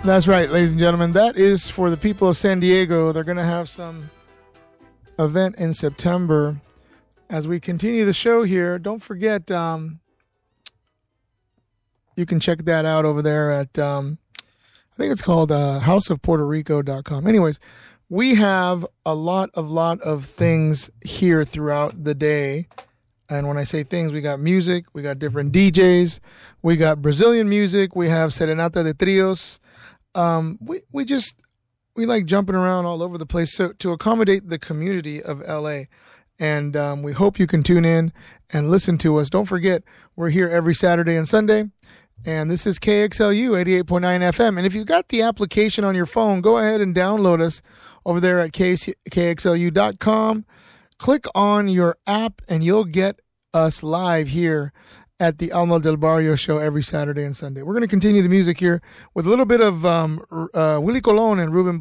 That's right, ladies and gentlemen. That is for the people of San Diego. They're going to have some event in September. As we continue the show here, don't forget, you can check that out over there at, I think it's called houseofpuertorico.com. Anyways, we have a lot of things here throughout the day. And when I say things, we got music, we got different DJs, we got Brazilian music, we have Serenata de Trios. We like jumping around all over the place so to accommodate the community of LA. And we hope you can tune in and listen to us. Don't forget, we're here every Saturday and Sunday. And this is KXLU 88.9 FM. And if you've got the application on your phone, go ahead and download us over there at KXLU.com. Click on your app and you'll get us live here at the Alma del Barrio show every Saturday and Sunday. We're going to continue the music here with a little bit of Willie Colon and Ruben